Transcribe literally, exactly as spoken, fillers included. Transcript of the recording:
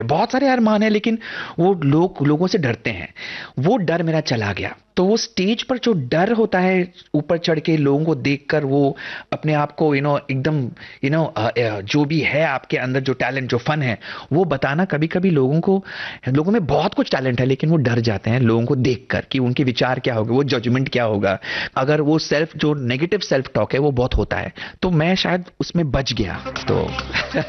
बहुत सारे अरमान है, लेकिन वो लोग लोगों से डरते हैं। वो डर मेरा चला गया। तो वो स्टेज पर जो डर होता है, ऊपर चढ़ के लोगों को देखकर वो अपने आप को यू नो एकदम यू नो जो भी है आपके अंदर, जो टैलेंट, जो फन है, वो बताना, कभी कभी लोगों को, लोगों में बहुत कुछ टैलेंट है लेकिन वो डर जाते हैं लोगों को देखकर कि उनके विचार क्या होंगे, वो जजमेंट क्या होगा। अगर वो सेल्फ, जो नेगेटिव सेल्फ टॉक है वो बहुत होता है, तो मैं शायद उसमें बच गया। तो